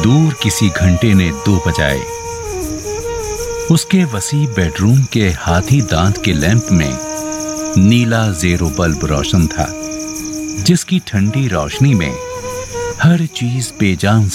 दूर किसी घंटे ने 2 बजाए। उसके वसी बेडरूम के हाथी दांत के लैंप में नीला ज़ेरो बल्ब रोशन था, जिसकी ठंडी रोशनी में हर चीज बेजान